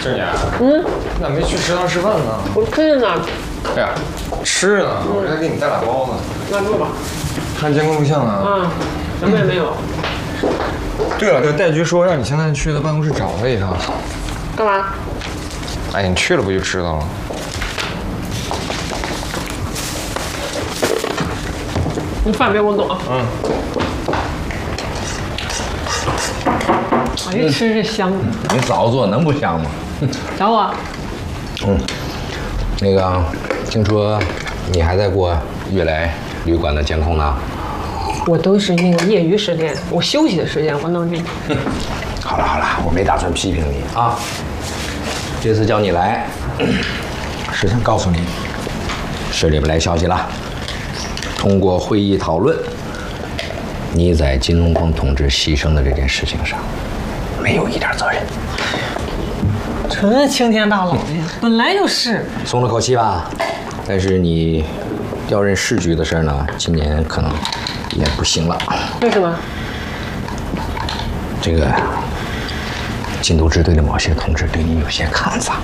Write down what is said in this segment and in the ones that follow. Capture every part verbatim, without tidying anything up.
郑姐。 嗯。 你咋没去食堂吃饭呢？ 我吃着呢。 哎呀，吃呢，我这还给你带俩包子。 那坐吧。 看监控录像啊。 啊，什么也没有。 对了，这个戴局说让你现在去他办公室找他一趟。 干嘛？ 哎，你去了不就知道了？ 你饭别给我动啊。 嗯。 哎，吃着香。 你早做能不香吗？ 找我。 嗯。那个，听说你还在过悦来旅馆的监控呢？ 我都是那个业余时间，我休息的时间我弄这个。 好了好了，我没打算批评你啊。这次叫你来，是想告诉你，市里边来消息了。通过会议讨论，你在金荣光同志牺牲的这件事情上，没有一点责任。 纯青天大老爷，本来就是。 松了口气吧？但是你调任市局的事呢，今年可能也不行了。 为什么？ 这个禁毒支队的某些同志对你有些看法。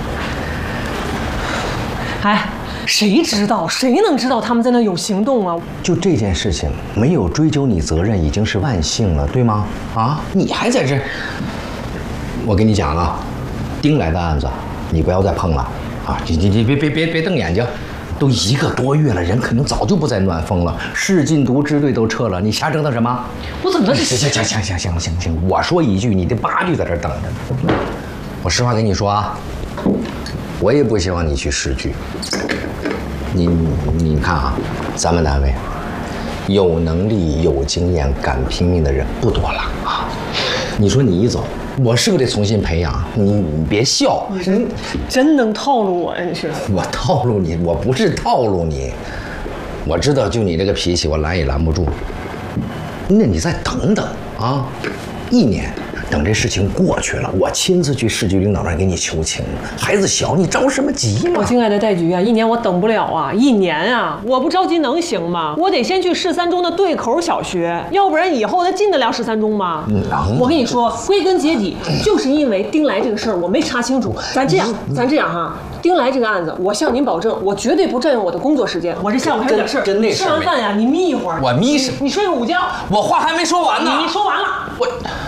哎，谁知道？谁能知道他们在那有行动啊？ 就这件事情，没有追究你责任已经是万幸了，对吗？啊，你还在这？我跟你讲啊，丁来的案子，你不要再碰了啊！你你你别别别别瞪眼睛，都一个多月了，人肯定早就不在暖风了，市禁毒支队都撤了，你瞎折腾什么？ 我怎么能？ 行行行行行行行行，我说一句，你得八句在这等着。我实话跟你说啊，我也不希望你去市局。你你看啊，咱们单位有能力、有经验、敢拼命的人不多了啊。你说你一走，我是不是得重新培养？你你别笑， 你真真能套路我呀！你是我套路你，我不是套路你。我知道，就你这个脾气，我拦也拦不住。那你再等等啊，一年。等这事情过去了，我亲自去市局领导那儿给你求情。孩子小，你着什么急嘛？ 我亲爱的戴局啊，一年我等不了啊，一年啊，我不着急能行吗？我得先去市三中的对口小学，要不然以后他进得了市三中吗？ 能。 我跟你说，归根结底就是因为丁来这个事儿我没查清楚。咱这样，咱这样哈，丁来这个案子，我向您保证，我绝对不占用我的工作时间。我这下午还有点事儿， 真那吃完饭呀，你眯一会儿。 我眯什么？ 你睡个午觉。 我话还没说完呢。 你说完了， 我。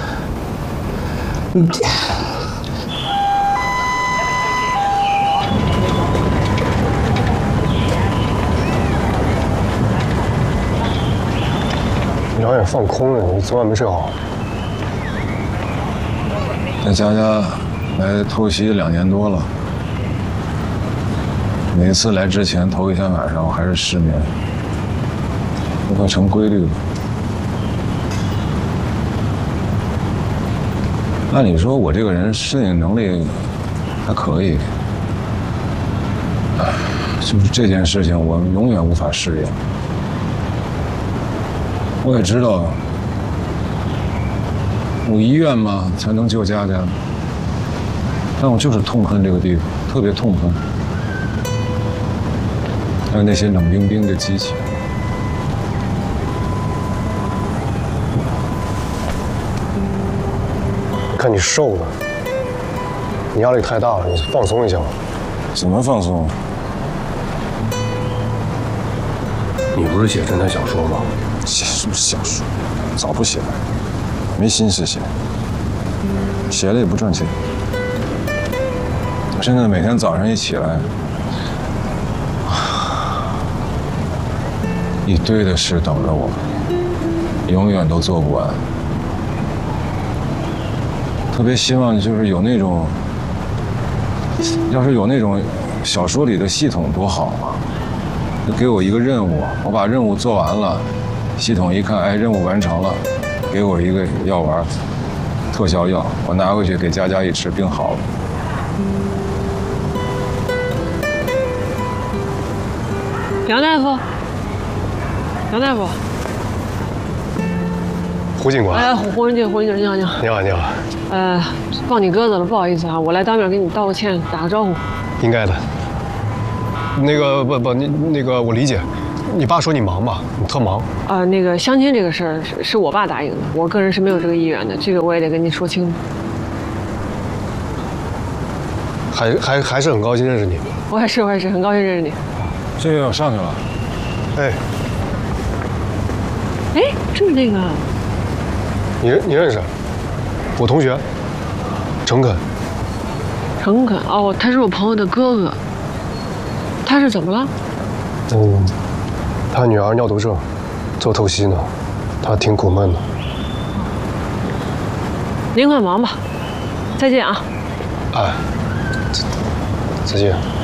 你这， 你两眼放空了，你昨晚没睡好。 在佳佳来偷袭两年多了，每次来之前头一天晚上我还是失眠，都快成规律了。按理说，我这个人适应能力还可以，就是这件事情我永远无法适应。我也知道，我医院嘛才能救佳佳，但我就是痛恨这个地方，特别痛恨，还有那些冷冰冰的机器。 看你瘦的，你压力太大了，你放松一下吧。 怎么放松？ 你不是写侦探小说吗？ 写什么小说？早不写了，没心思写，写了也不赚钱。现在每天早上一起来，一堆的事等着我，永远都做不完。特别希望就是有那种，要是有那种小说里的系统多好啊！就给我一个任务，我把任务做完了，系统一看，哎，任务完成了，给我一个药丸，特效药，我拿回去给佳佳一吃，病好了。 杨大夫，杨大夫， 胡警官。 哎，胡胡文静，胡文静，你好，你好。 你好，你好。 呃，放你鸽子了，不好意思啊，我来当面给你道个歉，打个招呼。 应该的。那个不不，你那个我理解，你爸说你忙吧，你特忙。 呃，那个相亲这个事儿是是我爸答应的，我个人是没有这个意愿的，这个我也得跟您说清楚。 还还还是很高兴认识你。 我也是，我也是，很高兴认识你。 这个我上去了。 哎， 哎，这是那个， 你认你认识？我同学，诚恳。 诚恳哦，他是我朋友的哥哥。他是怎么了？ 嗯，他女儿尿毒症，做透析呢，他挺苦闷的。 您快忙吧，再见啊。 哎，再再见。